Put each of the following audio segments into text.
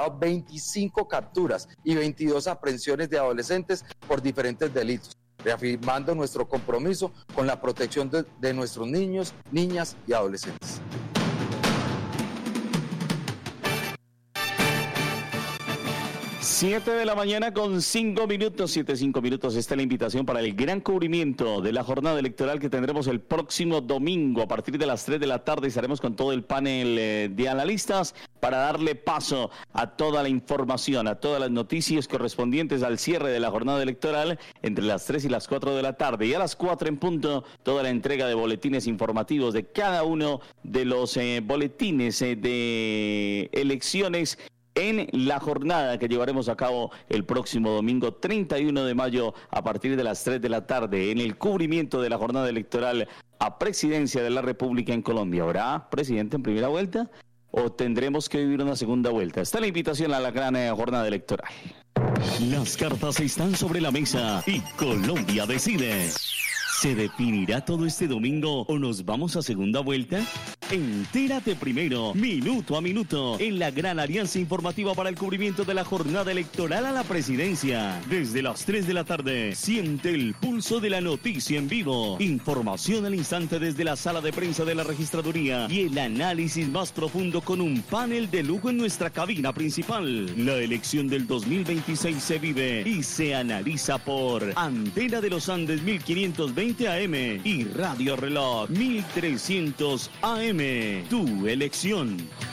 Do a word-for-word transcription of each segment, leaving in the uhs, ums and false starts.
registrado veinticinco capturas y veintidós aprehensiones de adolescentes por diferentes delitos, reafirmando nuestro compromiso con la protección de, de nuestros niños, niñas y adolescentes. Siete de la mañana con cinco minutos, siete, cinco minutos. Esta es la invitación para el gran cubrimiento de la jornada electoral que tendremos el próximo domingo a partir de las tres de la tarde. Estaremos con todo el panel eh, de analistas para darle paso a toda la información, a todas las noticias correspondientes al cierre de la jornada electoral entre las tres y las cuatro de la tarde. Y a las cuatro en punto, toda la entrega de boletines informativos de cada uno de los eh, boletines eh, de elecciones en la jornada que llevaremos a cabo el próximo domingo treinta y uno de mayo a partir de las tres de la tarde en el cubrimiento de la jornada electoral a presidencia de la República en Colombia. ¿Habrá presidente en primera vuelta o tendremos que vivir una segunda vuelta? Está la invitación a la gran eh, jornada electoral. Las cartas están sobre la mesa y Colombia decide. ¿Se definirá todo este domingo o nos vamos a segunda vuelta? Entérate primero, minuto a minuto, en la gran alianza informativa para el cubrimiento de la jornada electoral a la presidencia. Desde las tres de la tarde, siente el pulso de la noticia en vivo. Información al instante desde la sala de prensa de la registraduría y el análisis más profundo con un panel de lujo en nuestra cabina principal. La elección del dos mil veintiséis se vive y se analiza por Antena de los Andes mil quinientos veinte A M y Radio Reloj mil trescientos A M. Tu elección.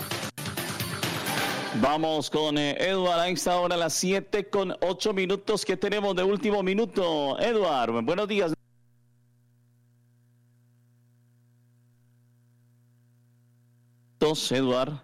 Vamos con eh, Edward a esta hora a las siete con ocho minutos que tenemos de último minuto. Edward, buenos días. Edward.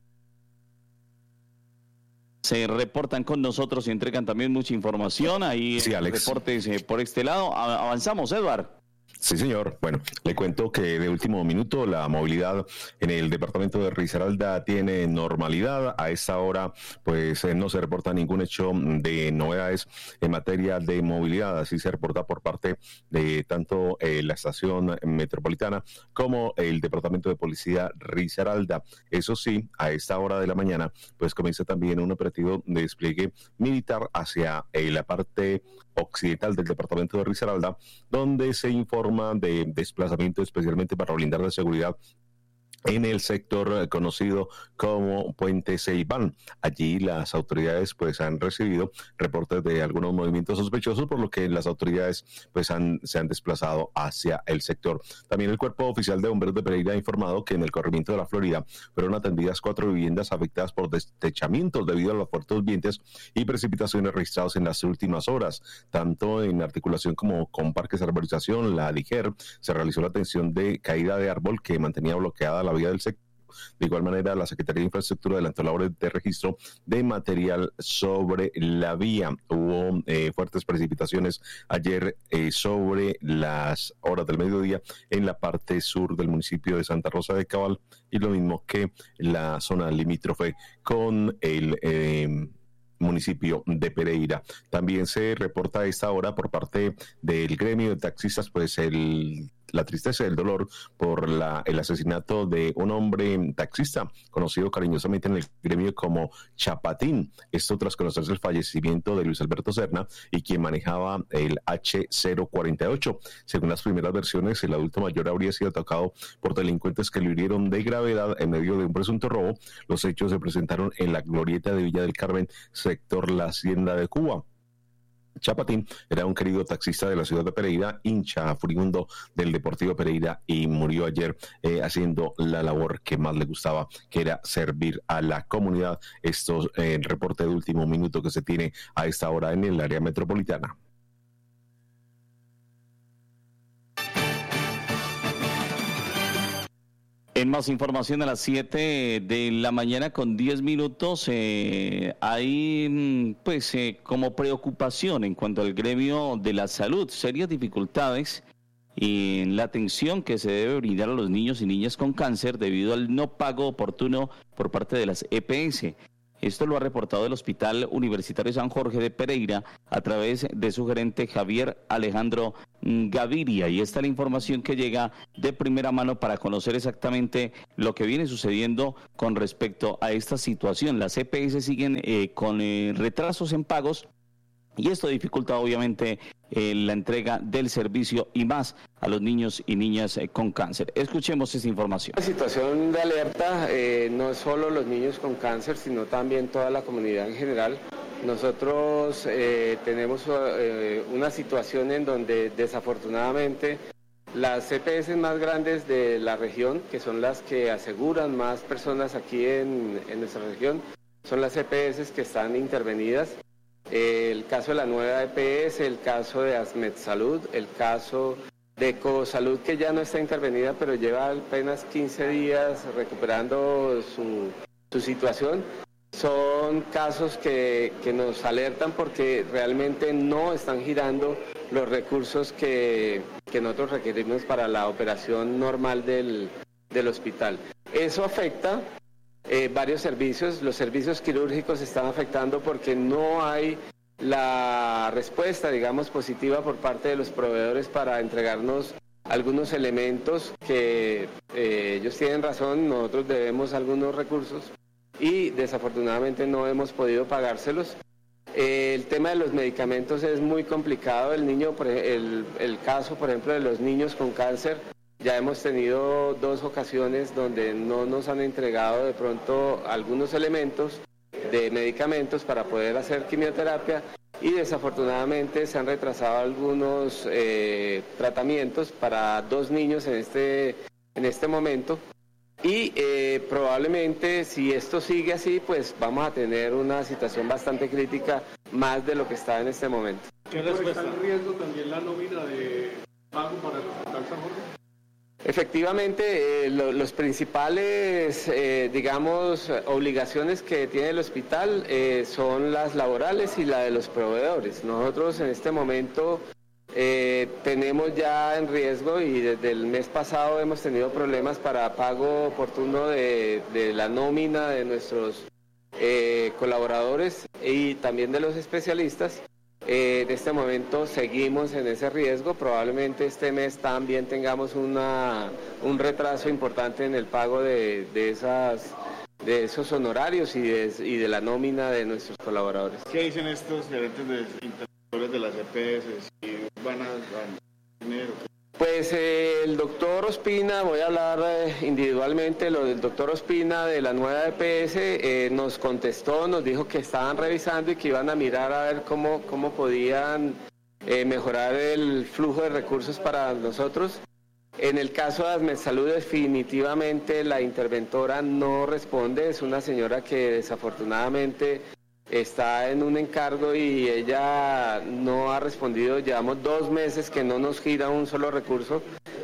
Se reportan con nosotros y entregan también mucha información. Ahí sí, Alex. Reportes eh, por este lado. Avanzamos, Edward. Sí, señor. Bueno, le cuento que de último minuto la movilidad en el departamento de Risaralda tiene normalidad. A esta hora, pues eh, no se reporta ningún hecho de novedades en materia de movilidad. Así se reporta por parte de tanto eh, la estación metropolitana como el departamento de policía Risaralda. Eso sí, a esta hora de la mañana, pues comienza también un operativo de despliegue militar hacia eh, la parte occidental del departamento de Risaralda, donde se informa de desplazamiento especialmente para blindar la seguridad en el sector conocido como Puente Ceibán. Allí las autoridades pues han recibido reportes de algunos movimientos sospechosos, por lo que las autoridades pues han, se han desplazado hacia el sector. También el Cuerpo Oficial de Bomberos de Pereira ha informado que en el corregimiento de la Florida fueron atendidas cuatro viviendas afectadas por destechamientos debido a los fuertes vientos y precipitaciones registrados en las últimas horas. Tanto en articulación como con Parques de Arborización, la DIGER, se realizó la atención de caída de árbol que mantenía bloqueada la vía del sector. De igual manera, la Secretaría de Infraestructura adelantó labores de registro de material sobre la vía. Hubo eh, fuertes precipitaciones ayer eh, sobre las horas del mediodía en la parte sur del municipio de Santa Rosa de Cabal, y lo mismo que la zona limítrofe con el eh, municipio de Pereira. También se reporta a esta hora por parte del gremio de taxistas pues el la tristeza y el dolor por la, el asesinato de un hombre taxista conocido cariñosamente en el gremio como Chapatín. Esto tras conocerse el fallecimiento de Luis Alberto Serna y quien manejaba el hache cero cuarenta y ocho. Según las primeras versiones, el adulto mayor habría sido atacado por delincuentes que lo hirieron de gravedad en medio de un presunto robo. Los hechos se presentaron en la glorieta de Villa del Carmen, sector La Hacienda de Cuba. Chapatín era un querido taxista de la ciudad de Pereira, hincha furibundo del Deportivo Pereira, y murió ayer eh, haciendo la labor que más le gustaba, que era servir a la comunidad. Esto es eh, el reporte de último minuto que se tiene a esta hora en el área metropolitana. En más información a las siete de la mañana con diez minutos, eh, hay pues eh, como preocupación en cuanto al gremio de la salud, serias dificultades en la atención que se debe brindar a los niños y niñas con cáncer debido al no pago oportuno por parte de las E P S. Esto lo ha reportado el Hospital Universitario San Jorge de Pereira a través de su gerente Javier Alejandro Gaviria. Y esta es la información que llega de primera mano para conocer exactamente lo que viene sucediendo con respecto a esta situación. Las E P S siguen eh, con eh, retrasos en pagos. Y esto dificulta obviamente eh, la entrega del servicio y más a los niños y niñas eh, con cáncer. Escuchemos esta información. La situación de alerta, eh, no solo los niños con cáncer, sino también toda la comunidad en general. Nosotros eh, tenemos eh, una situación en donde desafortunadamente las E P S más grandes de la región, que son las que aseguran más personas aquí en, en nuestra región, son las E P S que están intervenidas. El caso de la nueva E P S, el caso de ASMEDSalud, el caso de Ecosalud, que ya no está intervenida, pero lleva apenas quince días recuperando su, su situación. Son casos que, que nos alertan porque realmente no están girando los recursos que, que nosotros requerimos para la operación normal del, del hospital. Eso afecta Eh, varios servicios. Los servicios quirúrgicos se están afectando porque no hay la respuesta, digamos, positiva por parte de los proveedores para entregarnos algunos elementos que eh, ellos tienen razón, nosotros debemos algunos recursos y desafortunadamente no hemos podido pagárselos. Eh, el tema de los medicamentos es muy complicado. El niño, por, el, el caso, por ejemplo, de los niños con cáncer, ya hemos tenido dos ocasiones donde no nos han entregado de pronto algunos elementos de medicamentos para poder hacer quimioterapia y desafortunadamente se han retrasado algunos eh, tratamientos para dos niños en este, en este momento y eh, probablemente si esto sigue así pues vamos a tener una situación bastante crítica más de lo que está en este momento. ¿Qué respuesta? ¿Está en riesgo también la nómina de pago para el Hospital San Jorge? Efectivamente, eh, lo, los principales, eh, digamos, obligaciones que tiene el hospital eh, son las laborales y la de los proveedores. Nosotros en este momento eh, tenemos ya en riesgo y desde el mes pasado hemos tenido problemas para pago oportuno de, de la nómina de nuestros eh, colaboradores y también de los especialistas. Eh, en este momento seguimos en ese riesgo, probablemente este mes también tengamos una, un retraso importante en el pago de, de, esas, de esos honorarios y de, y de la nómina de nuestros colaboradores. ¿Qué dicen estos gerentes de interventores de las E P S? ¿Si van a ganar dinero? Pues eh, el doctor Ospina, voy a hablar eh, individualmente, lo del doctor Ospina de la nueva E P S, eh, nos contestó, nos dijo que estaban revisando y que iban a mirar a ver cómo, cómo podían eh, mejorar el flujo de recursos para nosotros. En el caso de ASMEDSalud, definitivamente la interventora no responde, es una señora que desafortunadamente está en un encargo y ella no ha respondido. Llevamos dos meses que no nos gira un solo recurso.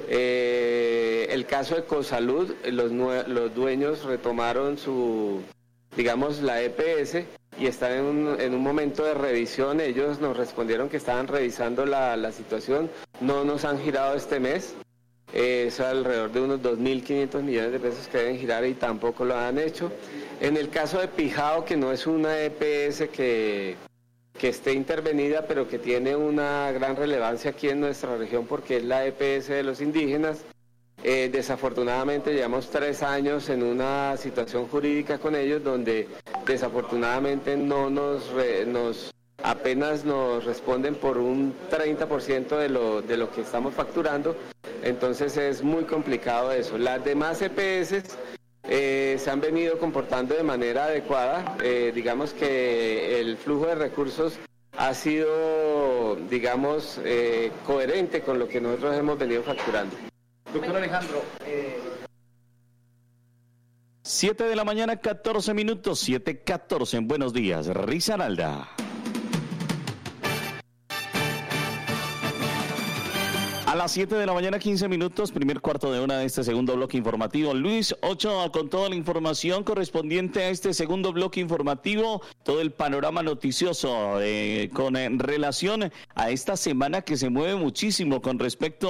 Eh, el caso de Ecosalud, los, los dueños retomaron su, digamos, la E P S y están en un, en un momento de revisión. Ellos nos respondieron que estaban revisando la, la situación. No nos han girado este mes. Eh, es alrededor de unos dos mil quinientos millones de pesos que deben girar y tampoco lo han hecho. En el caso de Pijao, que no es una E P S que, que esté intervenida, pero que tiene una gran relevancia aquí en nuestra región porque es la E P S de los indígenas, eh, desafortunadamente llevamos tres años en una situación jurídica con ellos donde desafortunadamente no nos, re, nos apenas nos responden por un treinta por ciento de lo, de lo que estamos facturando. Entonces es muy complicado eso. Las demás E P S eh, se han venido comportando de manera adecuada. Eh, digamos que el flujo de recursos ha sido, digamos, eh, coherente con lo que nosotros hemos venido facturando. Doctor Alejandro, eh... siete de la mañana, catorce minutos, siete catorce en Buenos Días, Risaralda. A las siete de la mañana, quince minutos, primer cuarto de hora de este segundo bloque informativo. Luis Ochoa con toda la información correspondiente a este segundo bloque informativo, todo el panorama noticioso eh, con eh, relación a esta semana que se mueve muchísimo con respecto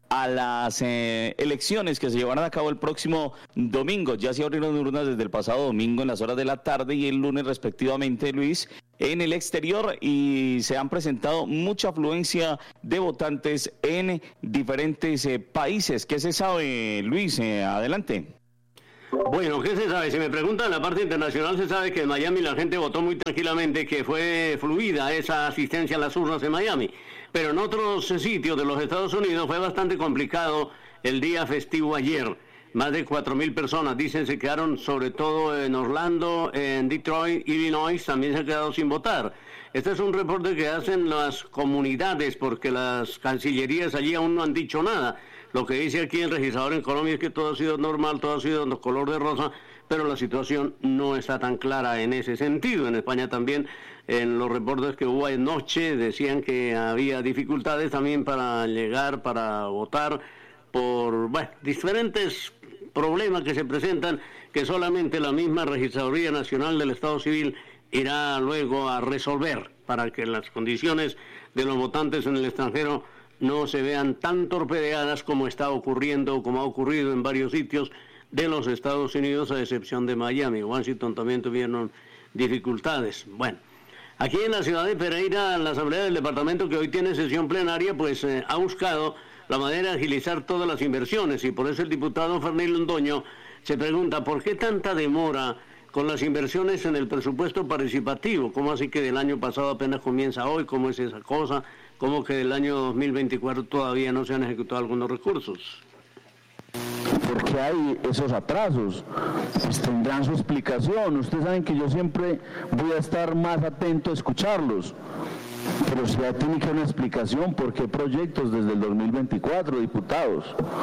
a las eh, elecciones que se llevarán a cabo el próximo domingo. Ya se abrieron urnas desde el pasado domingo en las horas de la tarde y el lunes respectivamente, Luis, en el exterior, y se han presentado mucha afluencia de votantes en diferentes eh, países. ¿Qué se sabe, Luis? Eh, adelante. Bueno, ¿qué se sabe? Si me preguntan, en la parte internacional se sabe que en Miami la gente votó muy tranquilamente, que fue fluida esa asistencia a las urnas en Miami. Pero en otros sitios de los Estados Unidos fue bastante complicado el día festivo ayer. Más de cuatro mil personas, dicen, se quedaron sobre todo en Orlando, en Detroit, Illinois, también se han quedado sin votar. Este es un reporte que hacen las comunidades, porque las cancillerías allí aún no han dicho nada. Lo que dice aquí el registrador en Colombia es que todo ha sido normal, todo ha sido de color de rosa, pero la situación no está tan clara en ese sentido. En España también, en los reportes que hubo anoche, decían que había dificultades también para llegar, para votar, por bueno, diferentes problemas que se presentan, que solamente la misma Registraduría Nacional del Estado Civil irá luego a resolver para que las condiciones de los votantes en el extranjero no se vean tan torpedeadas como está ocurriendo, como ha ocurrido en varios sitios de los Estados Unidos, a excepción de Miami. Washington también tuvieron dificultades. Bueno, aquí en la ciudad de Pereira, la Asamblea del Departamento, que hoy tiene sesión plenaria, pues eh, ha buscado la manera de agilizar todas las inversiones, y por eso el diputado Fernández Londoño se pregunta ¿por qué tanta demora con las inversiones en el presupuesto participativo? ¿Cómo así que del año pasado apenas comienza hoy? ¿Cómo es esa cosa? ¿Cómo que del año dos mil veinticuatro todavía no se han ejecutado algunos recursos? Porque hay esos atrasos, pues tendrán su explicación. Ustedes saben que yo siempre voy a estar más atento a escucharlos, pero si ya tiene que haber una explicación por qué proyectos desde el dos mil veinticuatro, diputados.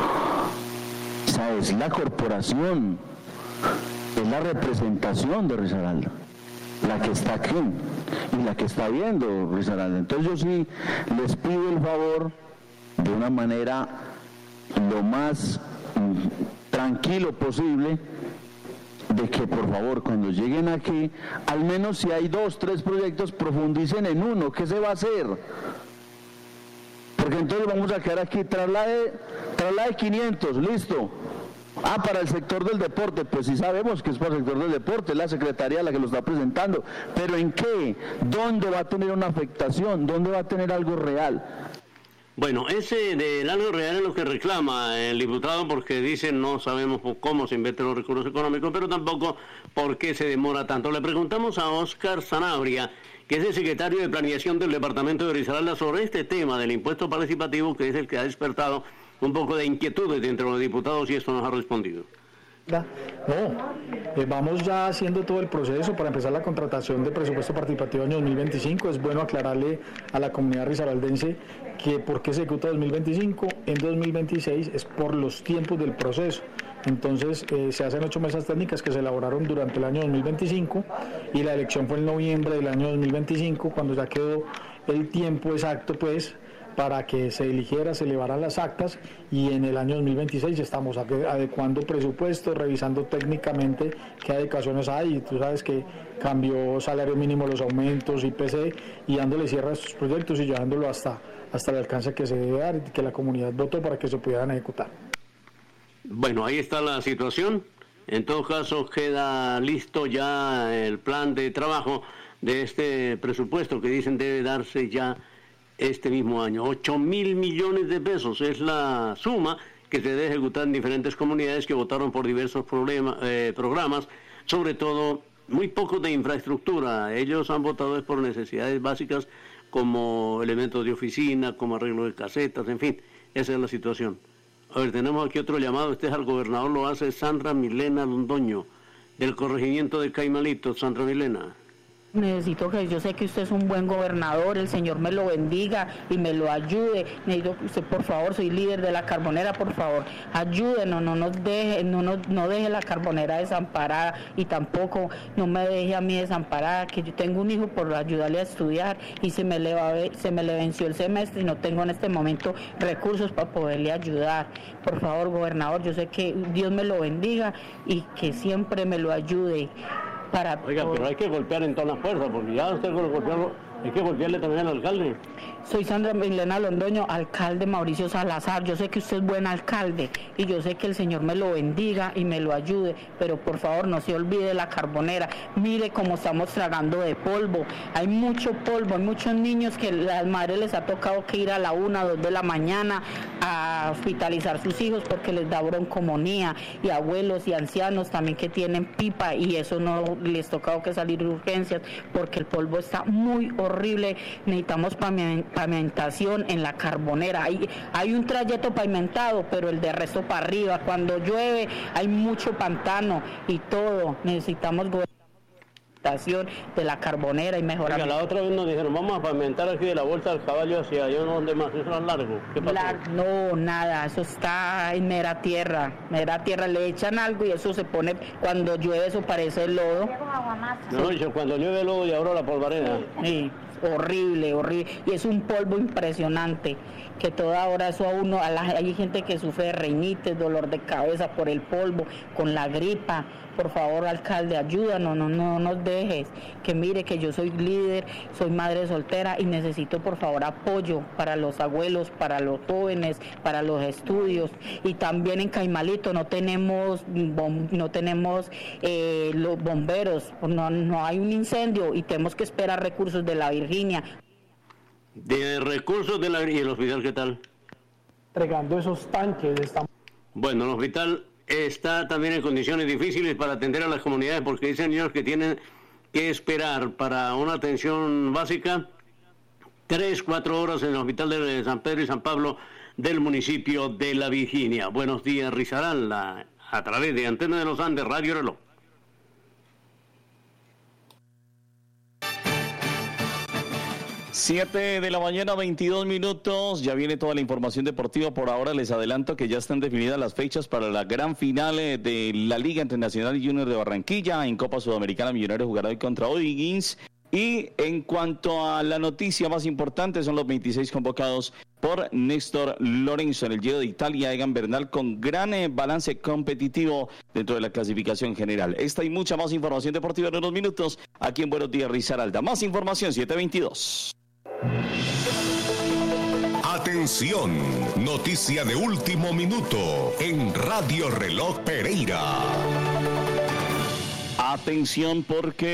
O sea, es la corporación, es la representación de Risaralda la que está aquí y la que está viendo Risaralda. Entonces yo sí les pido el favor de una manera lo más tranquilo posible, de que por favor cuando lleguen aquí, al menos si hay dos, tres proyectos, profundicen en uno. ¿Qué se va a hacer? Porque entonces vamos a quedar aquí, traslade, traslade quinientos, listo. Ah, para el sector del deporte, pues sí sabemos que es para el sector del deporte, es la Secretaría la que lo está presentando, pero ¿en qué? ¿Dónde va a tener una afectación? ¿Dónde va a tener algo real? Bueno, ese del algo real es lo que reclama el diputado, porque dicen no sabemos cómo se invierten los recursos económicos, pero tampoco por qué se demora tanto. Le preguntamos a Óscar Sanabria, que es el secretario de Planeación del Departamento de Risaralda, sobre este tema del impuesto participativo, que es el que ha despertado un poco de inquietudes entre los diputados, y esto nos ha respondido. No, eh, vamos ya haciendo todo el proceso para empezar la contratación de presupuesto participativo año dos mil veinticinco. Es bueno aclararle a la comunidad risaraldense que por qué se ejecuta dos mil veinticinco, en dos mil veintiséis es por los tiempos del proceso. Entonces eh, se hacen ocho mesas técnicas que se elaboraron durante el año dos mil veinticinco y la elección fue en noviembre del año dos mil veinticinco, cuando ya quedó el tiempo exacto pues para que se eligiera, se elevaran las actas, y en el año dos mil veintiséis estamos adecuando presupuestos, revisando técnicamente qué adecuaciones hay, y tú sabes que cambió salario mínimo, los aumentos, I P C, y dándole cierre a estos proyectos y llevándolo hasta, hasta el alcance que se debe dar y que la comunidad votó para que se pudieran ejecutar. Bueno, ahí está la situación. En todo caso, queda listo ya el plan de trabajo de este presupuesto que dicen debe darse ya este mismo año. ocho mil millones de pesos es la suma que se debe ejecutar en diferentes comunidades que votaron por diversos problemas, eh, programas, sobre todo muy pocos de infraestructura. Ellos han votado por necesidades básicas como elementos de oficina, como arreglo de casetas, en fin, esa es la situación. A ver, tenemos aquí otro llamado, este es al gobernador, lo hace Sandra Milena Londoño, del corregimiento de Caimalito. Sandra Milena. Necesito que, yo sé que usted es un buen gobernador, el Señor me lo bendiga y me lo ayude. Necesito que usted, por favor, soy líder de la Carbonera, por favor, ayúdenos, no nos deje, no, no, no deje la Carbonera desamparada, y tampoco no me deje a mí desamparada, que yo tengo un hijo por ayudarle a estudiar y se me le, va, se me le venció el semestre y no tengo en este momento recursos para poderle ayudar. Por favor, gobernador, yo sé que Dios me lo bendiga y que siempre me lo ayude. Para Oiga, pero hay que golpear en toda la fuerza, porque ya usted con golpearlo ¿Y qué voltearle también al alcalde? Soy Sandra Milena Londoño, alcalde Mauricio Salazar. Yo sé que usted es buen alcalde y yo sé que el Señor me lo bendiga y me lo ayude, pero por favor no se olvide la Carbonera. Mire cómo estamos tragando de polvo. Hay mucho polvo, hay muchos niños que las madres les ha tocado que ir a la una, dos de la mañana a hospitalizar sus hijos porque les da broncomonía, y abuelos y ancianos también que tienen pipa y eso no les tocado que salir de urgencias porque el polvo está muy horrible. Necesitamos pavimentación en la Carbonera. Hay, hay un trayecto pavimentado, pero el de resto para arriba. Cuando llueve hay mucho pantano y todo. Necesitamos gobernación de la Carbonera y mejorar. Oiga, la otra vez nos dijeron, vamos a pavimentar aquí de la Vuelta al Caballo hacia allá, ¿no? ¿Dónde más? ¿Eso es largo? ¿Qué pasó? La, no, nada, eso está en mera tierra. Mera tierra, le echan algo y eso se pone, cuando llueve eso parece el lodo. No, sí. Cuando llueve el lodo y ahora la polvareda. Sí. Horrible, horrible, y es un polvo impresionante, que toda hora eso a uno, a la, hay gente que sufre de rinitis, dolor de cabeza por el polvo, con la gripa. Por favor, alcalde, ayúdanos, no, no nos dejes, que mire que yo soy líder, soy madre soltera y necesito por favor apoyo para los abuelos, para los jóvenes, para los estudios, y también en Caimalito no tenemos bom, no tenemos eh, los bomberos, no, no hay un incendio y tenemos que esperar recursos de la Virginia. De recursos de la Virginia, ¿y el hospital qué tal? Entregando esos tanques. Estamos... Bueno, el hospital está también en condiciones difíciles para atender a las comunidades porque dicen ellos que tienen que esperar para una atención básica tres, cuatro horas en el hospital de San Pedro y San Pablo del municipio de La Virginia. Buenos días, Risaralda, a través de Antena de los Andes, Radio Reloj. siete de la mañana, veintidós minutos, ya viene toda la información deportiva. Por ahora les adelanto que ya están definidas las fechas para la gran final de la Liga Internacional Junior de Barranquilla. En Copa Sudamericana, Millonarios jugará hoy contra O'Higgins. Y en cuanto a la noticia más importante, son los veintiséis convocados por Néstor Lorenzo en el Giro de Italia. Egan Bernal con gran eh, balance competitivo dentro de la clasificación general. Esta y mucha más información deportiva en unos minutos aquí en Buenos Días, Risaralda. Más información, siete veintidós. Atención, noticia de último minuto en Radio Reloj Pereira. Atención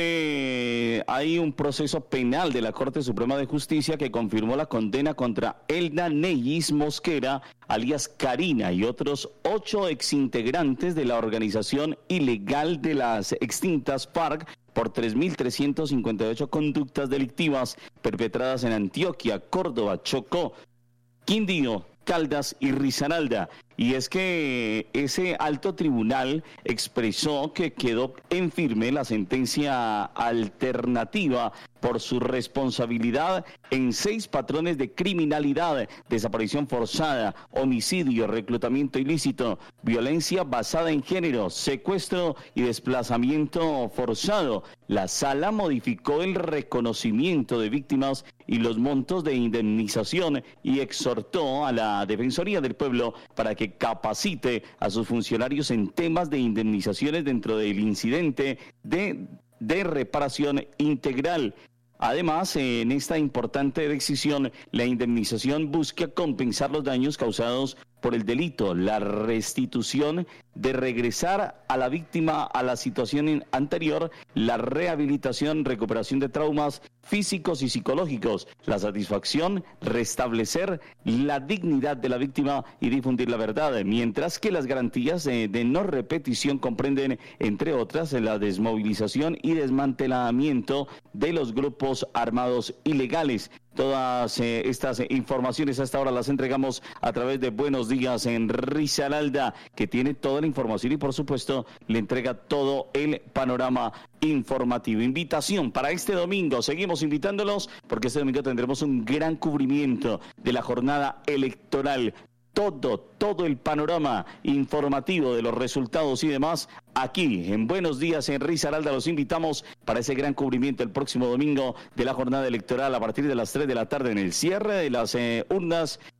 porque hay un proceso penal de la Corte Suprema de Justicia que confirmó la condena contra Elda Neyis Mosquera, alias Karina, y otros ocho exintegrantes de la organización ilegal de las extintas FARC por tres mil trescientas cincuenta y ocho conductas delictivas perpetradas en Antioquia, Córdoba, Chocó, Quindío, Caldas y Risaralda. Y es que ese alto tribunal expresó que quedó en firme la sentencia alternativa por su responsabilidad en seis patrones de criminalidad: desaparición forzada, homicidio, reclutamiento ilícito, violencia basada en género, secuestro y desplazamiento forzado. La sala modificó el reconocimiento de víctimas y los montos de indemnización y exhortó a la Defensoría del Pueblo para que capacite a sus funcionarios en temas de indemnizaciones dentro del incidente de, de reparación integral. Además, en esta importante decisión, la indemnización busca compensar los daños causados por el delito, la restitución de regresar a la víctima a la situación anterior, la rehabilitación, recuperación de traumas físicos y psicológicos, la satisfacción, restablecer la dignidad de la víctima y difundir la verdad, mientras que las garantías de, de no repetición comprenden, entre otras, la desmovilización y desmantelamiento de los grupos armados ilegales. Todas eh, estas eh, informaciones hasta ahora las entregamos a través de Buenos Días en Risaralda, que tiene toda la información y por supuesto le entrega todo el panorama informativo. Invitación para este domingo, seguimos invitándolos porque este domingo tendremos un gran cubrimiento de la jornada electoral. Todo, todo el panorama informativo de los resultados y demás, aquí en Buenos Días en Risaralda. Los invitamos para ese gran cubrimiento el próximo domingo de la jornada electoral a partir de las tres de la tarde en el cierre de las eh, urnas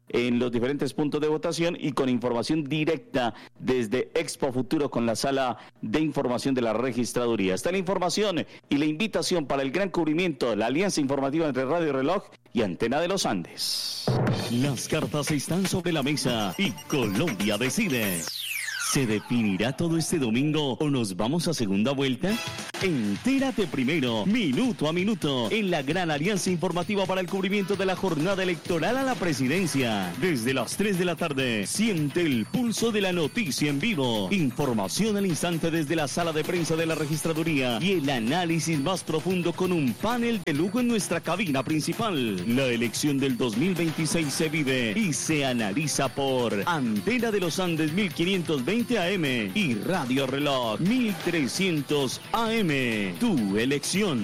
en los diferentes puntos de votación y con información directa desde Expo Futuro con la sala de información de la registraduría. Está la información y la invitación para el gran cubrimiento de la alianza informativa entre Radio Reloj y Antena de los Andes. Las cartas están sobre la mesa y Colombia decide. ¿Se definirá todo este domingo o nos vamos a segunda vuelta? Entérate primero, minuto a minuto, en la gran alianza informativa para el cubrimiento de la jornada electoral a la presidencia. Desde las tres de la tarde, siente el pulso de la noticia en vivo. Información al instante desde la sala de prensa de la registraduría y el análisis más profundo con un panel de lujo en nuestra cabina principal. La elección del dos mil veintiséis se vive y se analiza por Antena de los Andes mil quinientos veinte A M y Radio Reloj mil trescientos A M. Tu elección.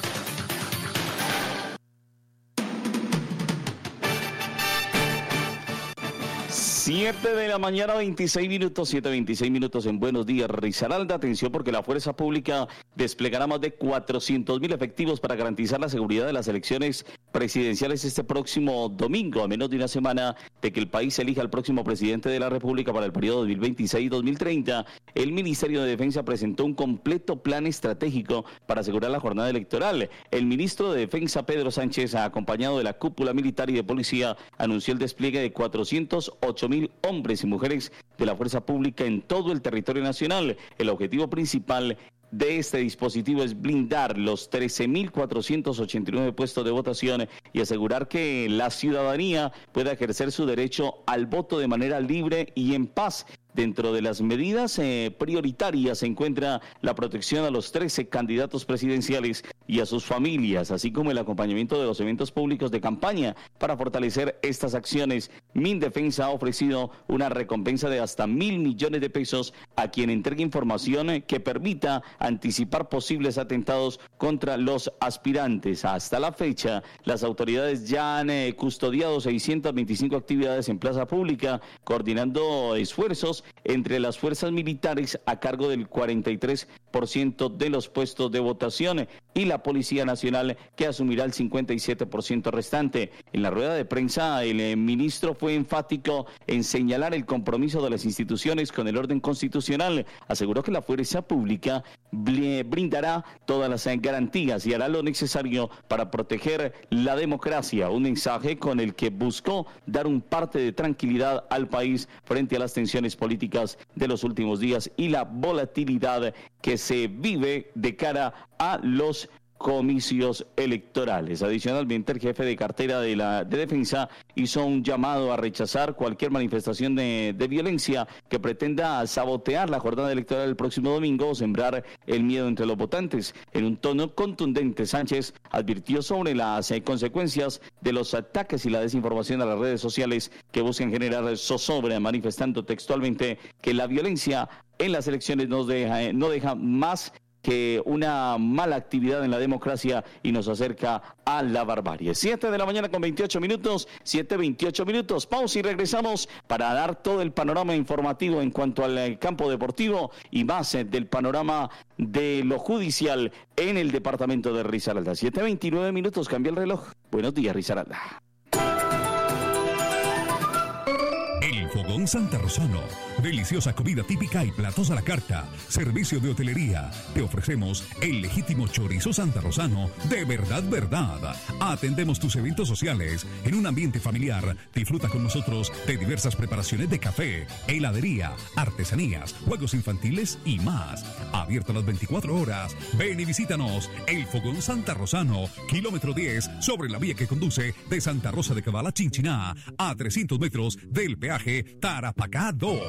siete de la mañana, veintiséis minutos, siete veintiséis minutos en Buenos Días, Risaralda. Atención porque la Fuerza Pública desplegará más de cuatrocientos mil efectivos para garantizar la seguridad de las elecciones presidenciales este próximo domingo, a menos de una semana de que el país elija al próximo presidente de la República para el periodo dos mil veintiséis dos mil treinta. El Ministerio de Defensa presentó un completo plan estratégico para asegurar la jornada electoral. El ministro de Defensa, Pedro Sánchez, acompañado de la cúpula militar y de policía, anunció el despliegue de cuatrocientos ocho mil hombres y mujeres de la Fuerza Pública en todo el territorio nacional. El objetivo principal de este dispositivo es blindar los trece mil cuatrocientos ochenta y nueve puestos de votación y asegurar que la ciudadanía pueda ejercer su derecho al voto de manera libre y en paz. Dentro de las medidas eh, prioritarias se encuentra la protección a los trece candidatos presidenciales y a sus familias, así como el acompañamiento de los eventos públicos de campaña. Para fortalecer estas acciones, Mindefensa ha ofrecido una recompensa de hasta mil millones de pesos a quien entregue información que permita anticipar posibles atentados contra los aspirantes. Hasta la fecha, las autoridades ya han eh, custodiado seiscientas veinticinco actividades en plaza pública, coordinando esfuerzos entre las fuerzas militares a cargo del cuarenta y tres por ciento de los puestos de votación y la Policía Nacional, que asumirá el cincuenta y siete por ciento restante. En la rueda de prensa, el eh, ministro fue enfático en señalar el compromiso de las instituciones con el orden constitucional. Aseguró que la fuerza pública brindará todas las garantías y hará lo necesario para proteger la democracia, un mensaje con el que buscó dar un parte de tranquilidad al país frente a las tensiones políticas de los últimos días y la volatilidad que se vive de cara a los comicios electorales. Adicionalmente, el jefe de cartera de la de defensa hizo un llamado a rechazar cualquier manifestación de, de violencia que pretenda sabotear la jornada electoral el próximo domingo o sembrar el miedo entre los votantes. En un tono contundente, Sánchez advirtió sobre las eh, consecuencias de los ataques y la desinformación a las redes sociales que buscan generar zozobra, manifestando textualmente que la violencia en las elecciones nos deja, eh, no deja más que una mala actividad en la democracia y nos acerca a la barbarie. siete de la mañana con veintiocho minutos, siete veintiocho minutos, pausa y regresamos para dar todo el panorama informativo en cuanto al campo deportivo y más del panorama de lo judicial en el departamento de Risaralda. siete veintinueve minutos, cambia el reloj. Buenos días, Risaralda. El Fogón Santa Rosano. Deliciosa comida típica y platos a la carta. Servicio de hotelería. Te ofrecemos el legítimo chorizo santarrosano de verdad, verdad. Atendemos tus eventos sociales en un ambiente familiar. Disfruta con nosotros de diversas preparaciones de café, heladería, artesanías, juegos infantiles y más. Abierto las veinticuatro horas. Ven y visítanos. El Fogón Santa Rosano, kilómetro diez, sobre la vía que conduce de Santa Rosa de Cabal a Chinchiná, a trescientos metros del peaje Tarapacá dos.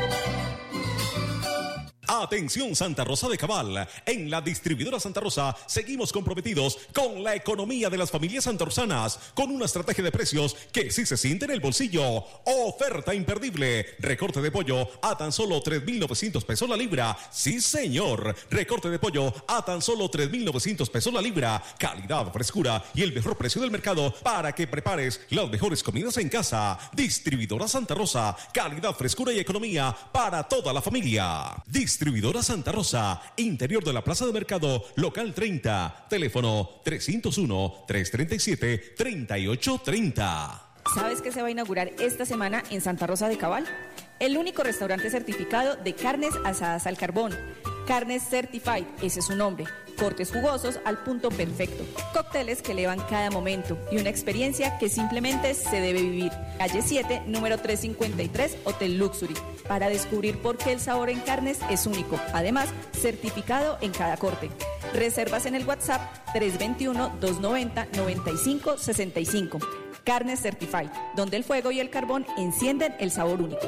Atención Santa Rosa de Cabal, en la distribuidora Santa Rosa seguimos comprometidos con la economía de las familias santarrosanas, con una estrategia de precios que sí se siente en el bolsillo. Oferta imperdible, recorte de pollo a tan solo tres mil novecientos pesos la libra. Sí señor, recorte de pollo a tan solo tres mil novecientos pesos la libra. Calidad, frescura y el mejor precio del mercado para que prepares las mejores comidas en casa. Distribuidora Santa Rosa, calidad, frescura y economía para toda la familia. Distribuidora Santa Rosa, interior de la Plaza de Mercado, local treinta, teléfono trescientos uno, trescientos treinta y siete, treinta y ocho treinta. ¿Sabes qué se va a inaugurar esta semana en Santa Rosa de Cabal? El único restaurante certificado de carnes asadas al carbón. Carnes Certified, ese es su nombre. Cortes jugosos al punto perfecto. Cócteles que elevan cada momento y una experiencia que simplemente se debe vivir. Calle siete, número trescientos cincuenta y tres, Hotel Luxury. Para descubrir por qué el sabor en carnes es único. Además, certificado en cada corte. Reservas en el WhatsApp tres dos uno, dos nueve cero, nueve cinco seis cinco. Carnes Certified, donde el fuego y el carbón encienden el sabor único.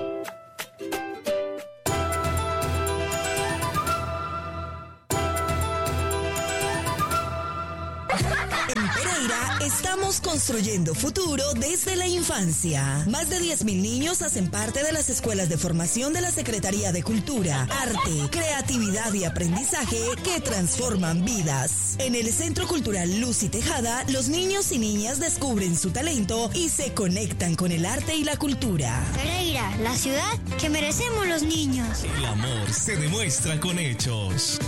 En Pereira estamos construyendo futuro desde la infancia. Más de diez mil niños hacen parte de las escuelas de formación de la Secretaría de Cultura, Arte, Creatividad y Aprendizaje que transforman vidas. En el Centro Cultural Luz y Tejada, los niños y niñas descubren su talento y se conectan con el arte y la cultura. Pereira, la ciudad que merecemos los niños. El amor se demuestra con hechos.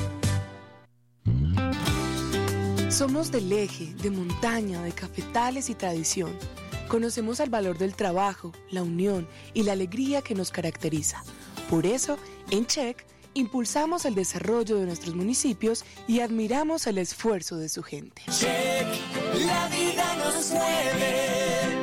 Somos del eje, de montaña, de cafetales y tradición. Conocemos el valor del trabajo, la unión y la alegría que nos caracteriza. Por eso, en Check, impulsamos el desarrollo de nuestros municipios y admiramos el esfuerzo de su gente. Check, la vida nos mueve.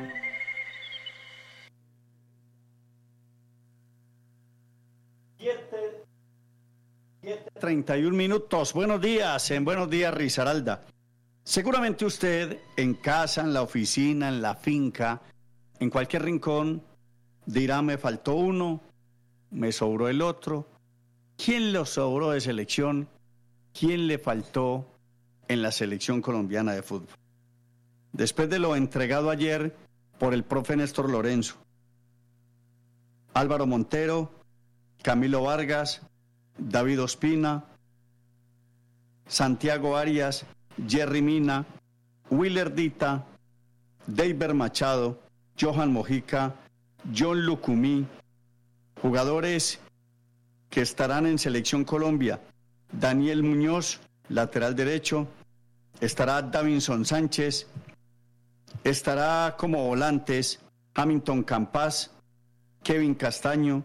treinta y un minutos. Buenos días, en Buenos Días Risaralda. Seguramente usted en casa, en la oficina, en la finca, en cualquier rincón, dirá: me faltó uno, me sobró el otro. ¿Quién lo sobró de selección? ¿Quién le faltó en la selección colombiana de fútbol? Después de lo entregado ayer por el profe Néstor Lorenzo, Álvaro Montero, Camilo Vargas, David Ospina, Santiago Arias, Jerry Mina, Willer Dita, Deiber Machado, Johan Mojica, John Lucumí, jugadores que estarán en Selección Colombia: Daniel Muñoz, lateral derecho, estará Davinson Sánchez, estará como volantes Hamilton Campas, Kevin Castaño,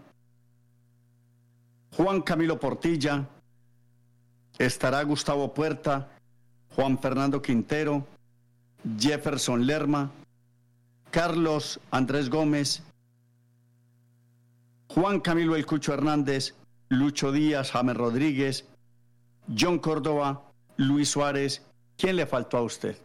Juan Camilo Portilla, estará Gustavo Puerta, Juan Fernando Quintero, Jefferson Lerma, Carlos Andrés Gómez, Juan Camilo El Cucho Hernández, Lucho Díaz, James Rodríguez, John Córdoba, Luis Suárez. ¿Quién le faltó a usted?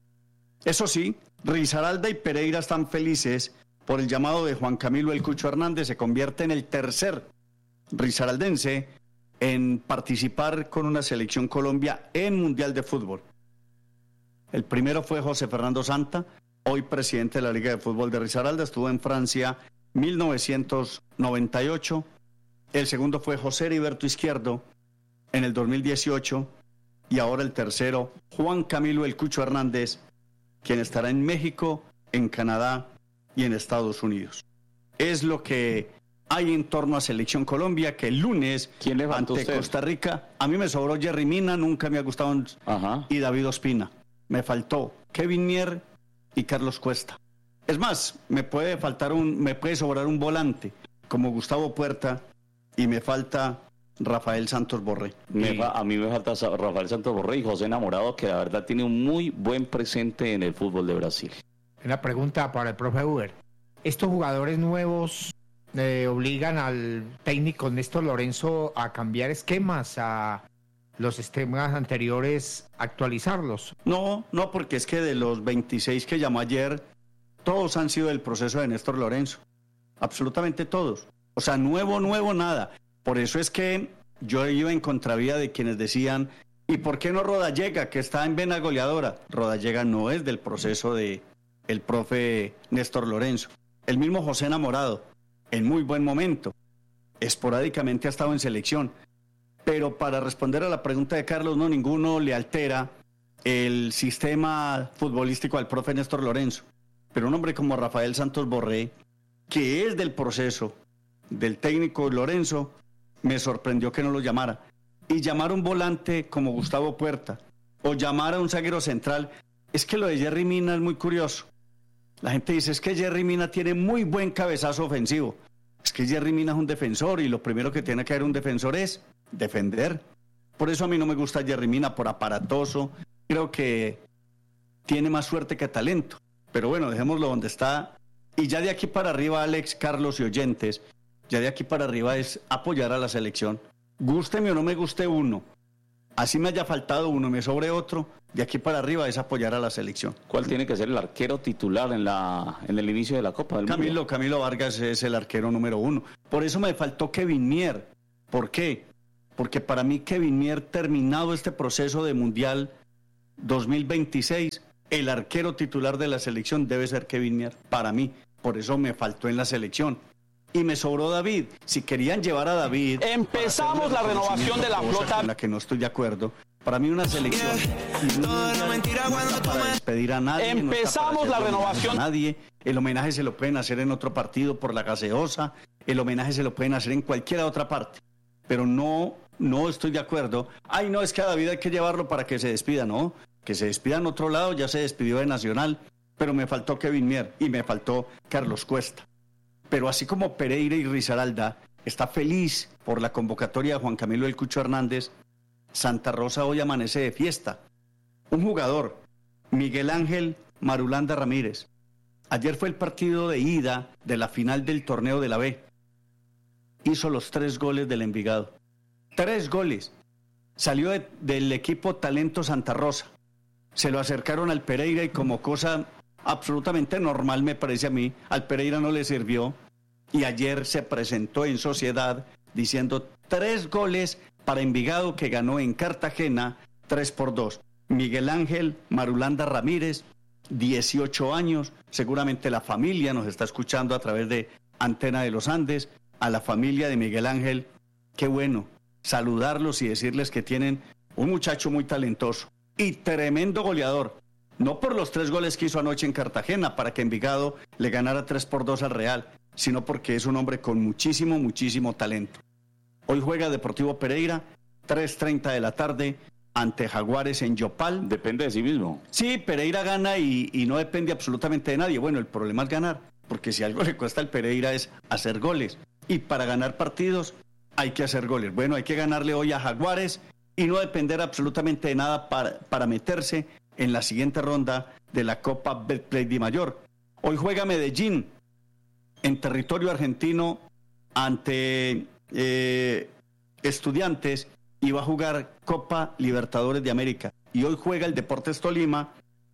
Eso sí, Risaralda y Pereira están felices por el llamado de Juan Camilo El Cucho Hernández. Se convierte en el tercer risaraldense en participar con una Selección Colombia en Mundial de Fútbol. El primero fue José Fernando Santa, hoy presidente de la Liga de Fútbol de Risaralda, estuvo en Francia mil novecientos noventa y ocho. El segundo fue José Heriberto Izquierdo en el dos mil dieciocho, y ahora el tercero, Juan Camilo El Cucho Hernández, quien estará en México, en Canadá y en Estados Unidos. Es lo que hay en torno a Selección Colombia, que el lunes ante usted? Costa Rica, a mí me sobró Jerry Mina, nunca me ha gustado, Ajá. y David Ospina. Me faltó Kevin Mier y Carlos Cuesta. Es más, me puede faltar un, me puede sobrar un volante como Gustavo Puerta, y me falta Rafael Santos Borré. Me fa, a mí me falta Rafael Santos Borré y José Enamorado, que la verdad tiene un muy buen presente en el fútbol de Brasil. Una pregunta para el profe Uber. Estos jugadores nuevos Eh, obligan al técnico Néstor Lorenzo a cambiar esquemas, a los esquemas anteriores actualizarlos. No, no, porque es que de los veintiséis que llamó ayer, todos han sido del proceso de Néstor Lorenzo, absolutamente todos. O sea, nuevo, nuevo, nada. Por eso es que yo iba en contravía de quienes decían: ¿y por qué no Rodallega, que está en vena goleadora? Rodallega no es del proceso de el profe Néstor Lorenzo. El mismo José Enamorado, en muy buen momento, esporádicamente ha estado en selección, pero para responder a la pregunta de Carlos, no, ninguno le altera el sistema futbolístico al profe Néstor Lorenzo, pero un hombre como Rafael Santos Borré, que es del proceso del técnico Lorenzo, me sorprendió que no lo llamara, y llamar a un volante como Gustavo Puerta, o llamar a un zaguero central. Es que lo de Jerry Mina es muy curioso. La gente dice, es que Jerry Mina tiene muy buen cabezazo ofensivo. Es que Jerry Mina es un defensor y lo primero que tiene que hacer un defensor es defender. Por eso a mí no me gusta Jerry Mina, por aparatoso. Creo que tiene más suerte que talento. Pero bueno, dejémoslo donde está. Y ya de aquí para arriba, Alex, Carlos y oyentes, ya de aquí para arriba es apoyar a la selección. Gústeme o no me guste uno, así me haya faltado uno, me sobre otro, de aquí para arriba es apoyar a la selección. ¿Cuál tiene que ser el arquero titular en la en el inicio de la Copa del Camilo, Mundo? Camilo Vargas es el arquero número uno. Por eso me faltó Kevin Mier. ¿Por qué? Porque para mí Kevin Mier, terminado este proceso de Mundial dos mil veintiséis, el arquero titular de la selección debe ser Kevin Mier, para mí. Por eso me faltó en la selección. Y me sobró David. Si querían llevar a David... Empezamos la renovación de la flota. Con la que no estoy de acuerdo. Para mí una selección... No, no, mentira, cuando no para despedir a nadie. Empezamos no la renovación. A nadie. El homenaje se lo pueden hacer en otro partido por la gaseosa. El homenaje se lo pueden hacer en cualquier otra parte. Pero no, no estoy de acuerdo. Ay, no, es que a David hay que llevarlo para que se despida. No, que se despida en otro lado. Ya se despidió de Nacional. Pero me faltó Kevin Mier y me faltó Carlos Cuesta. Pero así como Pereira y Risaralda está feliz por la convocatoria de Juan Camilo El Cucho Hernández, Santa Rosa hoy amanece de fiesta. Un jugador, Miguel Ángel Marulanda Ramírez. Ayer fue el partido de ida de la final del torneo de la B. Hizo los tres goles del Envigado. Tres goles. Salió de, del equipo Talento Santa Rosa. Se lo acercaron al Pereira y como cosa... absolutamente normal, me parece a mí, al Pereira no le sirvió y ayer se presentó en Sociedad diciendo tres goles para Envigado que ganó en Cartagena tres por dos. Miguel Ángel Marulanda Ramírez, dieciocho años, seguramente la familia nos está escuchando a través de Antena de los Andes, a la familia de Miguel Ángel, qué bueno, saludarlos y decirles que tienen un muchacho muy talentoso y tremendo goleador. No por los tres goles que hizo anoche en Cartagena para que Envigado le ganara tres por dos al Real, sino porque es un hombre con muchísimo, muchísimo talento. Hoy juega Deportivo Pereira, tres treinta de la tarde, ante Jaguares en Yopal. Depende de sí mismo. Sí, Pereira gana y, y no depende absolutamente de nadie. Bueno, el problema es ganar, porque si algo le cuesta al Pereira es hacer goles. Y para ganar partidos hay que hacer goles. Bueno, hay que ganarle hoy a Jaguares y no depender absolutamente de nada para, para meterse en la siguiente ronda de la Copa Betplay Di Mayor. Hoy juega Medellín en territorio argentino ante eh, Estudiantes y va a jugar Copa Libertadores de América. Y hoy juega el Deportes Tolima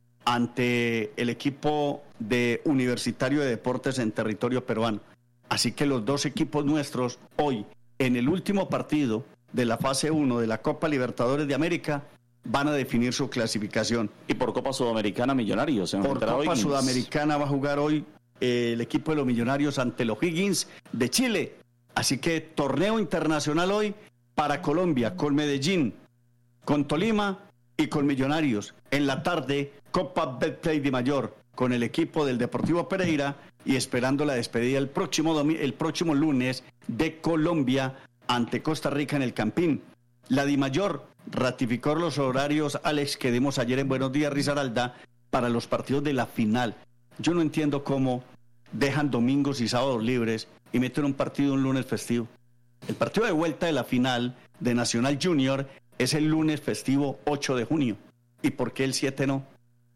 ante el equipo de Universitario de Deportes en territorio peruano. Así que los dos equipos nuestros hoy, en el último partido de la fase uno de la Copa Libertadores de América, van a definir su clasificación. Y por Copa Sudamericana Millonarios. Se por Copa Higgins. Sudamericana va a jugar hoy eh, el equipo de los Millonarios ante los Higgins de Chile. Así que torneo internacional hoy para Colombia, con Medellín, con Tolima y con Millonarios. En la tarde, Copa Betplay Di Mayor, con el equipo del Deportivo Pereira y esperando la despedida el próximo, el próximo lunes de Colombia ante Costa Rica en el Campín. La Di Mayor ratificó los horarios, Alex, que dimos ayer en Buenos Días, Risaralda, para los partidos de la final. Yo no entiendo cómo dejan domingos y sábados libres y meten un partido un lunes festivo. El partido de vuelta de la final de Nacional Junior es el lunes festivo ocho de junio. ¿Y por qué el siete no?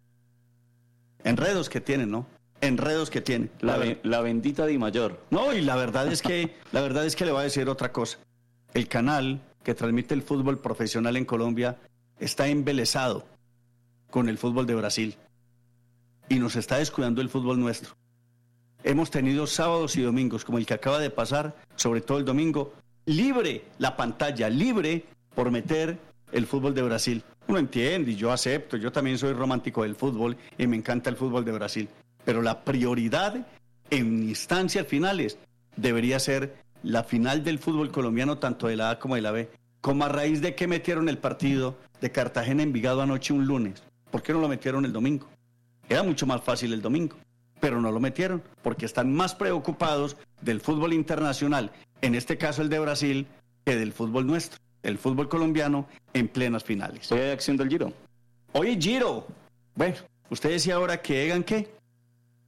Enredos que tienen, ¿no? Enredos que tienen. La, la, la bendita Di Mayor. No, y la verdad es que, la verdad es que le voy a decir otra cosa. El canal que transmite el fútbol profesional en Colombia está embelesado con el fútbol de Brasil y nos está descuidando el fútbol nuestro. Hemos tenido sábados y domingos, como el que acaba de pasar, sobre todo el domingo, libre la pantalla, libre por meter el fútbol de Brasil. Uno entiende y yo acepto, yo también soy romántico del fútbol y me encanta el fútbol de Brasil, pero la prioridad en instancias finales debería ser la final del fútbol colombiano, tanto de la A como de la B. Como a raíz de que metieron el partido de Cartagena Envigado anoche un lunes, ¿por qué no lo metieron el domingo? Era mucho más fácil el domingo, pero no lo metieron porque están más preocupados del fútbol internacional, en este caso el de Brasil, que del fútbol nuestro, el fútbol colombiano en plenas finales. ¿Hoy hay acción del Giro? Hoy Giro. Bueno, usted decía ahora que Egan, ¿qué?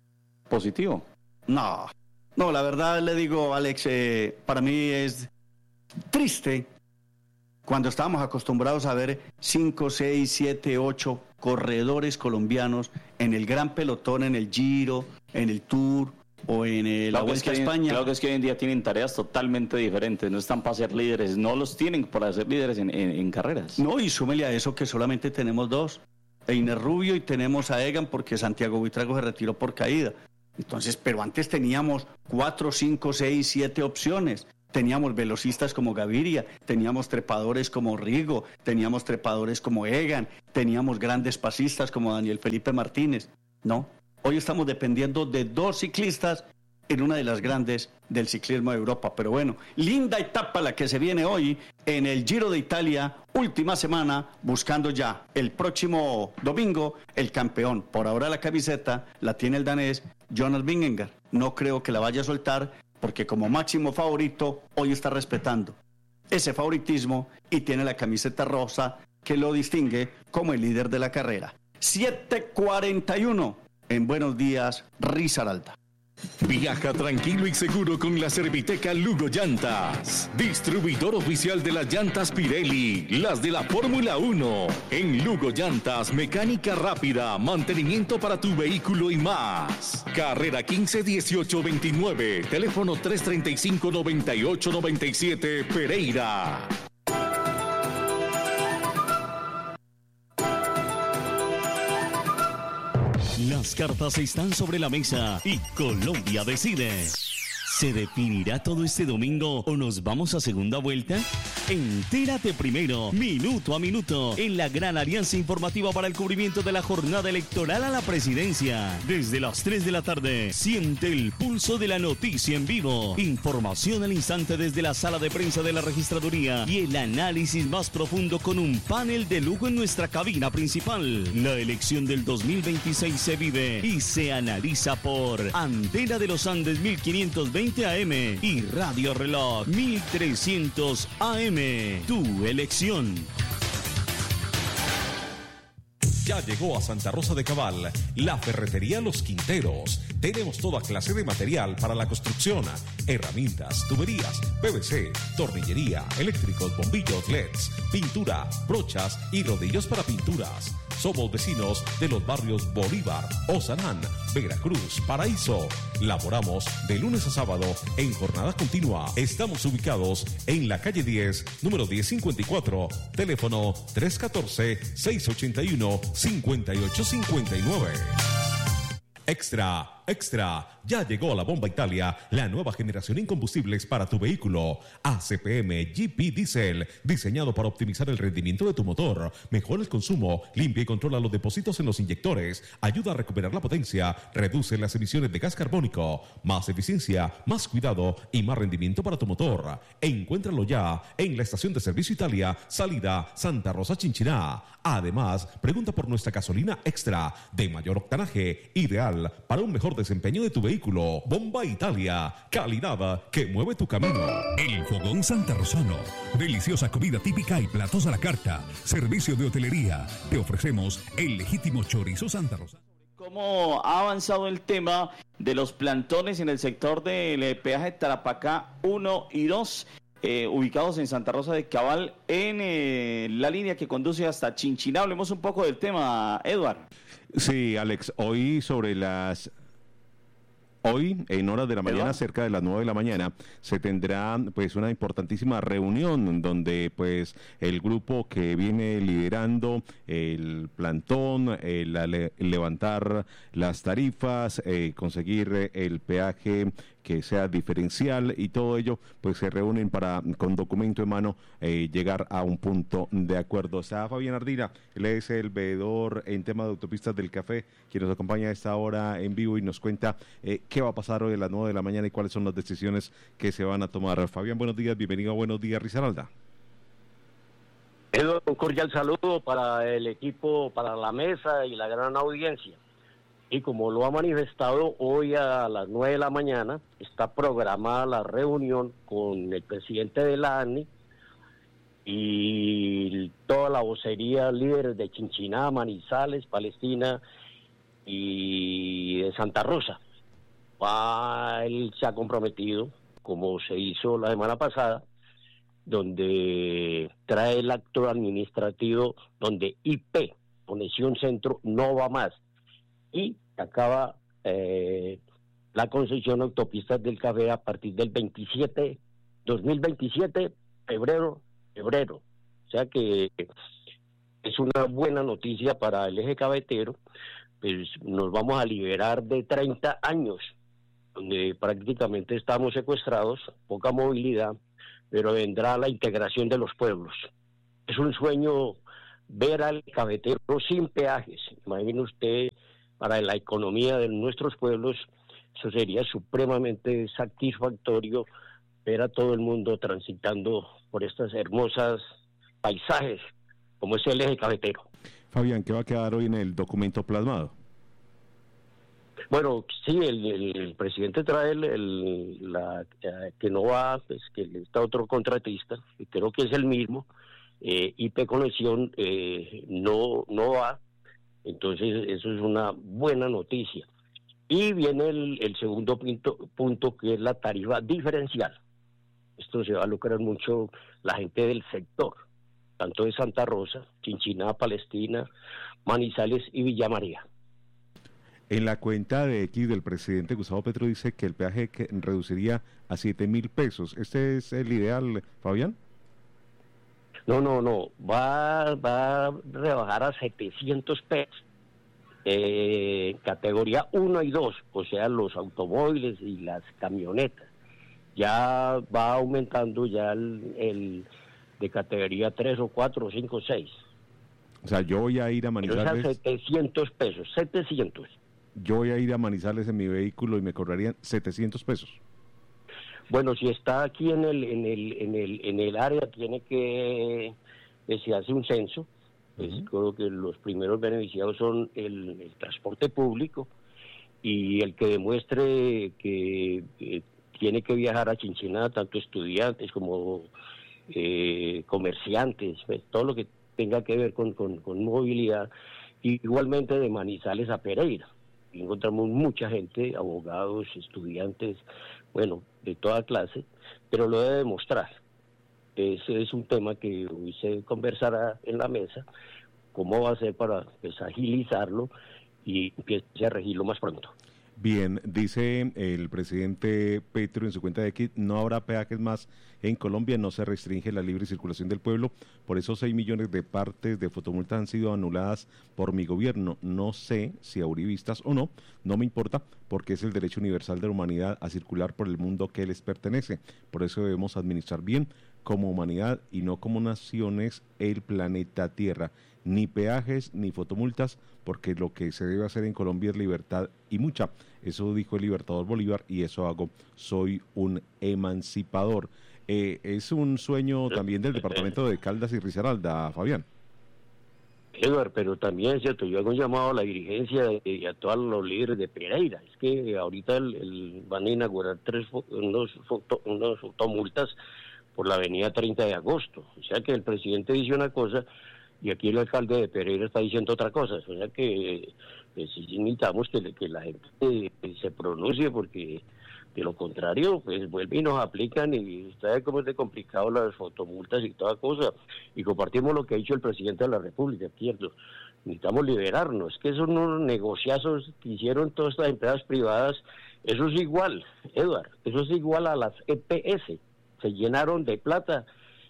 positivo. No, no, la verdad le digo, Alex, eh, para mí es triste cuando estábamos acostumbrados a ver cinco, seis, siete, ocho corredores colombianos en el gran pelotón, en el Giro, en el Tour o en el, la Vuelta a España. Claro que es que hoy en día tienen tareas totalmente diferentes, no están para ser líderes, no los tienen para ser líderes en, en, en carreras. No, y súmele a eso que solamente tenemos dos, Einer Rubio y tenemos a Egan porque Santiago Buitrago se retiró por caída. Entonces, pero antes teníamos cuatro, cinco, seis, siete opciones. Teníamos velocistas como Gaviria, teníamos trepadores como Rigo, teníamos trepadores como Egan, teníamos grandes pasistas como Daniel Felipe Martínez. No, hoy estamos dependiendo de dos ciclistas en una de las grandes del ciclismo de Europa. Pero bueno, linda etapa la que se viene hoy en el Giro de Italia, última semana, buscando ya el próximo domingo el campeón. Por ahora la camiseta la tiene el danés Jonas Vingegaard. No creo que la vaya a soltar porque como máximo favorito hoy está respetando ese favoritismo y tiene la camiseta rosa que lo distingue como el líder de la carrera. siete cuarenta y uno en Buenos Días, Risaralda. Viaja tranquilo y seguro con la Serviteca Lugo Llantas, distribuidor oficial de las llantas Pirelli, las de la Fórmula uno. En Lugo Llantas, mecánica rápida, mantenimiento para tu vehículo y más. Carrera quince dieciocho veintinueve, teléfono tres treinta y cinco noventa y ocho noventa y siete, Pereira. Las cartas están sobre la mesa y Colombia decide. ¿Se definirá todo este domingo o nos vamos a segunda vuelta? Entérate primero, minuto a minuto, en la gran alianza informativa para el cubrimiento de la jornada electoral a la presidencia. Desde las tres de la tarde, siente el pulso de la noticia en vivo. Información al instante desde la sala de prensa de la registraduría y el análisis más profundo con un panel de lujo en nuestra cabina principal. La elección del dos mil veintiséis se vive y se analiza por Antena de los Andes mil quinientos veinte A M y Radio Reloj mil trescientos A M. Tu elección. Ya llegó a Santa Rosa de Cabal la ferretería Los Quinteros. Tenemos toda clase de material para la construcción, herramientas, tuberías, P V C, tornillería, eléctricos, bombillos, L E Ds, pintura, brochas y rodillos para pinturas. Somos vecinos de los barrios Bolívar, Osanán, Veracruz, Paraíso. Laboramos de lunes a sábado en jornada continua. Estamos ubicados en la calle diez, número diez cincuenta y cuatro, teléfono tres uno cuatro, seis ocho uno, cinco ocho cinco nueve. Extra, extra, ya llegó a la Bomba Italia, la nueva generación en combustibles para tu vehículo. A C P M G P Diesel, diseñado para optimizar el rendimiento de tu motor, mejora el consumo, limpia y controla los depósitos en los inyectores, ayuda a recuperar la potencia, reduce las emisiones de gas carbónico, más eficiencia, más cuidado y más rendimiento para tu motor. Encuéntralo ya en la estación de servicio Italia, salida Santa Rosa Chinchiná. Además, pregunta por nuestra gasolina extra de mayor octanaje, ideal para un mejor desempeño de tu vehículo. Bomba Italia, calidad que mueve tu camino. El Fogón Santa Rosano, deliciosa comida típica y platos a la carta, servicio de hotelería. Te ofrecemos el legítimo chorizo Santa Rosano. ¿Cómo ha avanzado el tema de los plantones en el sector del peaje Tarapacá uno y dos? Eh, ubicados en Santa Rosa de Cabal, en eh, la línea que conduce hasta Chinchiná. Hablemos un poco del tema, Eduard. Sí, Alex, hoy sobre las... Hoy, en horas de la mañana, cerca de las nueve de la mañana, se tendrá pues una importantísima reunión donde pues el grupo que viene liderando el plantón, el, el levantar las tarifas, eh, conseguir el peaje que sea diferencial y todo ello, pues se reúnen para, con documento en mano, eh, llegar a un punto de acuerdo. Está Fabián Ardila, él es el veedor en tema de autopistas del café, quien nos acompaña a esta hora en vivo y nos cuenta eh, qué va a pasar hoy a las nueve de la mañana y cuáles son las decisiones que se van a tomar. Fabián, buenos días, bienvenido a Buenos Días, Risaralda. Eduardo, un cordial saludo para el equipo, para la mesa y la gran audiencia. Y como lo ha manifestado, hoy a las nueve de la mañana está programada la reunión con el presidente de la A N I y toda la vocería, líderes de Chinchiná, Manizales, Palestina y de Santa Rosa. va, él se ha comprometido, como se hizo la semana pasada, donde trae el acto administrativo, donde I P, Conexión Centro, no va más, y acaba eh, la concesión autopistas del café a partir del veintisiete, dos mil veintisiete, febrero, febrero. O sea que es una buena noticia para el eje cafetero, pues nos vamos a liberar de treinta años, donde prácticamente estamos secuestrados, poca movilidad, pero vendrá la integración de los pueblos. Es un sueño ver al cafetero sin peajes. Imagine usted, para la economía de nuestros pueblos, eso sería supremamente satisfactorio, ver a todo el mundo transitando por estas hermosas paisajes, como es el eje cafetero. Fabián, ¿qué va a quedar hoy en el documento plasmado? Bueno, sí, el, el, el presidente trae el, el, la, eh, que no va, pues que está otro contratista, y creo que es el mismo, eh, I P Conexión eh, no, no va, entonces eso es una buena noticia. Y viene el, el segundo punto, punto, que es la tarifa diferencial. Esto se va a lucrar mucho la gente del sector, tanto de Santa Rosa, Chinchiná, Palestina, Manizales y Villa María. En la cuenta de X del presidente Gustavo Petro dice que el peaje que reduciría a siete mil pesos. ¿Este es el ideal, Fabián? No, no, no. Va, va a rebajar a setecientos pesos. Eh, categoría uno y dos, o sea, los automóviles y las camionetas. Ya va aumentando ya el, el de categoría tres o cuatro o cinco o seis. O sea, yo voy a ir a Manizales... Pero es a setecientos pesos, setecientos. Yo voy a ir a Manizales en mi vehículo y me cobrarían setecientos pesos. Bueno, si está aquí en el en el en el en el área, tiene que, que se hace un censo. Pues uh-huh. Creo que los primeros beneficiados son el, el transporte público, y el que demuestre que eh, tiene que viajar a Chinchiná, tanto estudiantes como eh, comerciantes, pues, todo lo que tenga que ver con, con, con movilidad, y igualmente de Manizales a Pereira. Encontramos mucha gente, abogados, estudiantes, bueno, de toda clase, pero lo debe demostrar. Ese es un tema que hoy se conversará en la mesa, cómo va a ser para pues, agilizarlo y empiece a regirlo más pronto. Bien, dice el presidente Petro en su cuenta de X, no habrá peajes más en Colombia, no se restringe la libre circulación del pueblo, por eso seis millones de partes de fotomultas han sido anuladas por mi gobierno, no sé si a uribistas o no, no me importa, porque es el derecho universal de la humanidad a circular por el mundo que les pertenece, por eso debemos administrar bien como humanidad y no como naciones el planeta Tierra, ni peajes ni fotomultas, porque lo que se debe hacer en Colombia es libertad y mucha. Eso dijo el libertador Bolívar y eso hago. Soy un emancipador. Eh, es un sueño también del departamento de Caldas y Risaralda, Fabián. Eduardo, pero también es cierto, yo hago un llamado a la dirigencia y a todos los líderes de Pereira. Es que ahorita el, el, van a inaugurar tres unos, foto, unos fotomultas por la avenida treinta de agosto. O sea que el presidente dice una cosa y aquí el alcalde de Pereira está diciendo otra cosa. O sea que pues, necesitamos que, que la gente eh, se pronuncie, porque de lo contrario, pues vuelven y nos aplican, y usted sabe cómo es de complicado las fotomultas y toda cosa. Y compartimos lo que ha dicho el presidente de la República, ¿cierto? Necesitamos liberarnos. Es que esos unos negociazos que hicieron todas estas empresas privadas, eso es igual, Eduardo, eso es igual a las E P S. Se llenaron de plata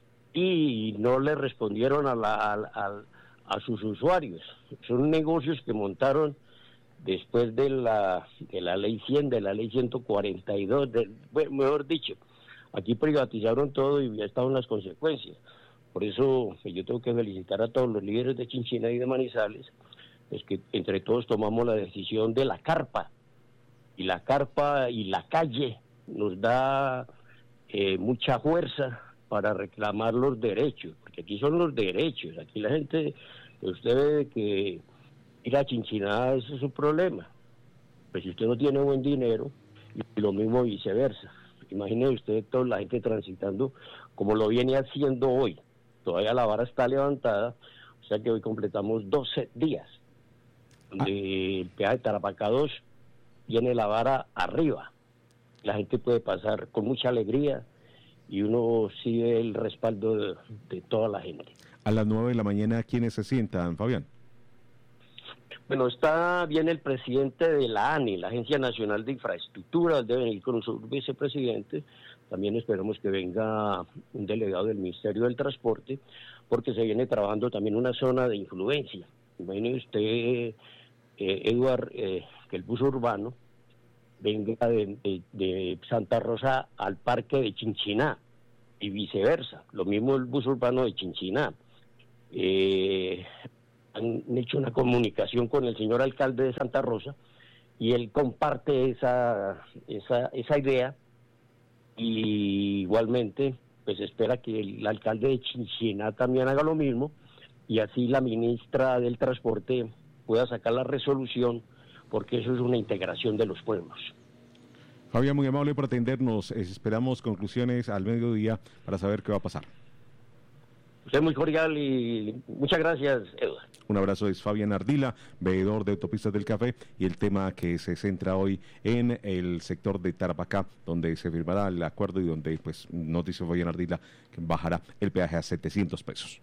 y no le respondieron a, la, a, a, a sus usuarios. Son negocios que montaron después de la de la ley cien, de la ley ciento cuarenta y dos, de, bueno, mejor dicho, aquí privatizaron todo y ya estaban las consecuencias. Por eso yo tengo que felicitar a todos los líderes de Chinchiná y de Manizales, es que entre todos tomamos la decisión de la carpa, y la carpa y la calle nos da eh, mucha fuerza para reclamar los derechos, porque aquí son los derechos. Aquí la gente, usted ve que ir a Chinchiná, eso es un problema. Pues si usted no tiene buen dinero, y lo mismo viceversa. Imagine usted toda la gente transitando como lo viene haciendo hoy. Todavía la vara está levantada, o sea que hoy completamos doce días. Donde ah. el peaje de Tarapacá dos tiene la vara arriba. La gente puede pasar con mucha alegría y uno sí ve el respaldo de, de toda la gente. A las nueve de la mañana, ¿quiénes se sientan, Fabián? Bueno, está bien el presidente de la ANI, la Agencia Nacional de Infraestructura, debe venir con su vicepresidente. También esperamos que venga un delegado del Ministerio del Transporte, porque se viene trabajando también una zona de influencia. Imagine usted, eh, Eduard, eh, que el bus urbano venga de, de, de Santa Rosa al parque de Chinchiná y viceversa. Lo mismo el bus urbano de Chinchiná. Eh, han hecho una comunicación con el señor alcalde de Santa Rosa y él comparte esa, esa, esa idea, y igualmente pues espera que el alcalde de Chinchiná también haga lo mismo, y así la ministra del Transporte pueda sacar la resolución, porque eso es una integración de los pueblos. Fabián, muy amable por atendernos. Esperamos conclusiones al mediodía para saber qué va a pasar. Usted muy cordial y muchas gracias, Eduardo. Un abrazo, es Fabián Ardila, veedor de Autopistas del Café, y el tema que se centra hoy en el sector de Tarapacá, donde se firmará el acuerdo y donde, pues, nos dice Fabián Ardila que bajará el peaje a setecientos pesos.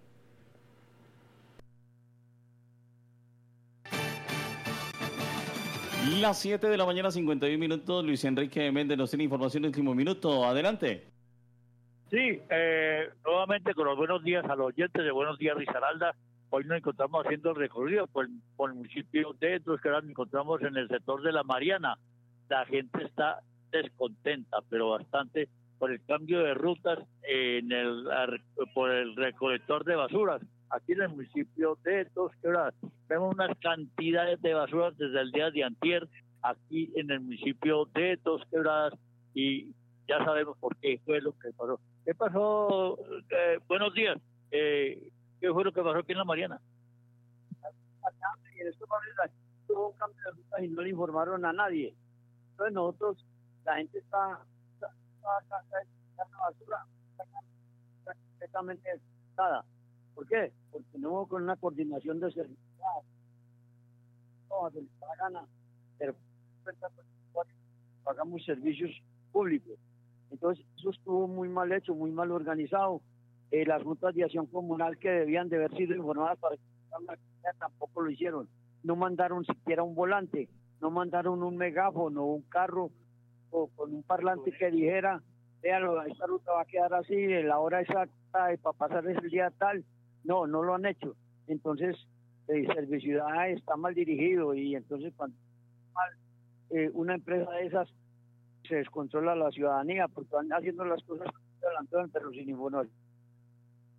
Las siete de la mañana, cincuenta y un minutos. Luis Enrique Méndez nos tiene información en el último minuto. Adelante. Sí, eh, nuevamente con los buenos días a los oyentes de Buenos Días Risaralda. Hoy nos encontramos haciendo el recorrido por, por el municipio de Etros, que ahora nos encontramos en el sector de La Mariana. La gente está descontenta, pero bastante, por el cambio de rutas en el por el recolector de basuras. Aquí en el municipio de Etros, que ahora vemos unas cantidades de basuras desde el día de antier, aquí en el municipio de Etros, Quebradas, y ya sabemos por qué fue lo que pasó. ¿Qué pasó? Eh, buenos días. Eh, ¿Qué fue lo que pasó aquí en La Mariana? En estos barrios tuvo un cambio de ruta y no le informaron a nadie. Entonces nosotros, la gente está, está, está, está, está en la basura, está completamente desgastada. ¿Por qué? Porque no hubo con una coordinación de servicios. No, se les da la gana, pero pagamos servicios públicos. Entonces eso estuvo muy mal hecho, muy mal organizado. Eh, las rutas de acción comunal que debían de haber sido informadas para que tampoco lo hicieron. No mandaron siquiera un volante, no mandaron un megáfono, un carro o con un parlante que dijera, véanlo, esta ruta va a quedar así, la hora exacta y para pasar es el día tal. No, no lo han hecho. Entonces el servicio está mal dirigido, y entonces cuando mal, eh, una empresa de esas se descontrola la ciudadanía porque van haciendo las cosas delante, pero sin informar.